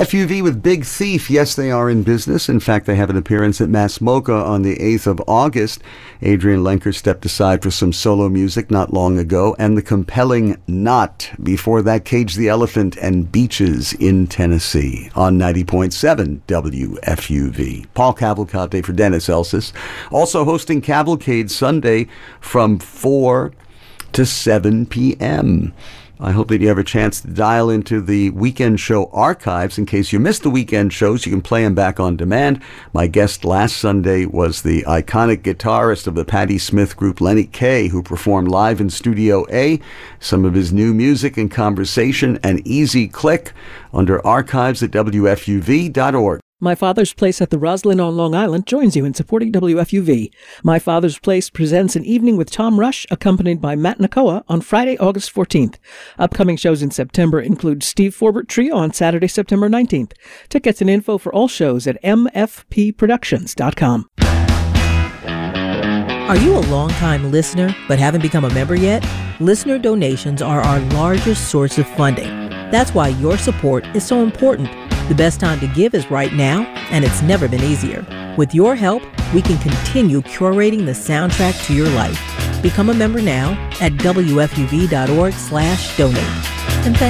FUV with Big Thief. Yes, they are in business. In fact, they have an appearance at Mass Mocha on the 8th of August. Adrian Lenker stepped aside for some solo music not long ago, and the compelling Not. Before that, Cage the Elephant and Beaches in Tennessee on 90.7 WFUV. Paul Cavalcante for Dennis Elsis. Also hosting Cavalcade Sunday from 4 to 7 p.m. I hope that you have a chance to dial into the weekend show archives. In case you missed the weekend shows, you can play them back on demand. My guest last Sunday was the iconic guitarist of the Patti Smith group, Lenny Kaye, who performed live in Studio A. Some of his new music and conversation, an easy click under archives at WFUV.org. My Father's Place at the Roslyn on Long Island joins you in supporting WFUV. My Father's Place presents an evening with Tom Rush, accompanied by Matt Nakoa, on Friday, August 14th. Upcoming shows in September include Steve Forbert Trio on Saturday, September 19th. Tickets and info for all shows at mfpproductions.com. Are you a longtime listener but haven't become a member yet? Listener donations are our largest source of funding. That's why your support is so important. The best time to give is right now, and it's never been easier. With your help, we can continue curating the soundtrack to your life. Become a member now at WFUV.org/donate. And thank